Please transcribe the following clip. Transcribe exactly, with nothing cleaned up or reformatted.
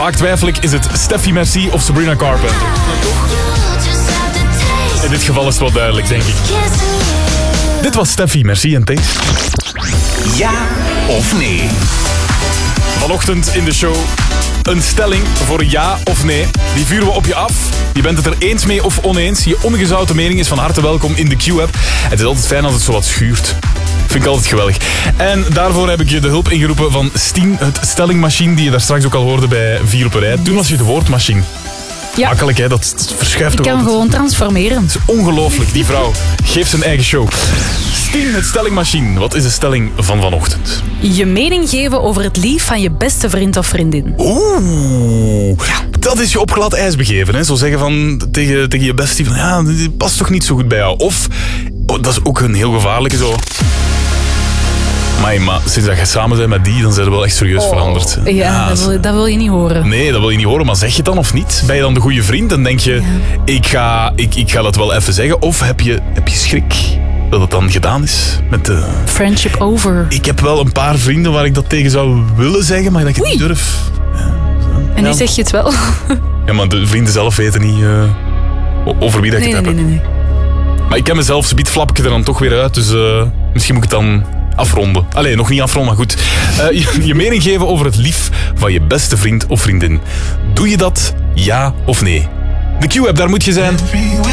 Vaak twijfel ik, is het Steffi Merci of Sabrina Carpenter? Maar toch? In dit geval is het wel duidelijk, denk ik. Dit was Steffi Merci en Taste. Ja of nee? Vanochtend in de show een stelling voor ja of nee. Die vuren we op je af. Je bent het er eens mee of oneens. Je ongezouten mening is van harte welkom in de Q-app. Het is altijd fijn als het zo wat schuurt. Vind ik altijd geweldig. En daarvoor heb ik je de hulp ingeroepen van Stien, het stellingmachine, die je daar straks ook al hoorde bij Vier op een Rij. Toen was je de woordmachine. Ja. Makkelijk, hè? Dat verschuift Ik toch kan altijd. gewoon transformeren. Het is ongelooflijk, die vrouw. Geeft zijn eigen show. Stien, het stellingmachine. Wat is de stelling van vanochtend? Je mening geven over het lief van je beste vriend of vriendin. Oeh, dat is je op glad ijs begeven. Hè? Zo zeggen van tegen, tegen je bestie van ja, dit past toch niet zo goed bij jou. Of, oh, dat is ook een heel gevaarlijke zo. Maar, maar sinds dat je samen bent met die, dan zijn we wel echt serieus Oh, veranderd. Ja, Ja, dat, wil, dat wil je niet horen. Nee, dat wil je niet horen, maar zeg je het dan of niet? Ben je dan de goede vriend en denk je, Ja. ik, ga, ik, ik ga dat wel even zeggen? Of heb je, heb je schrik dat het dan gedaan is? Met de... Friendship over. Ik heb wel een paar vrienden waar ik dat tegen zou willen zeggen, maar dat ik het Oei. niet durf. En nu Ja. zeg je het wel. Ja, maar de vrienden zelf weten niet uh, over wie dat ik Nee, het nee, heb. nee, nee. Maar ik ken mezelf, ze biedt flap ik er dan toch weer uit, dus uh, misschien moet ik het dan afronden. Allee, nog niet afronden, maar goed. Uh, je, je mening geven over het lief van je beste vriend of vriendin. Doe je dat, ja of nee? De Q-app, daar moet je zijn.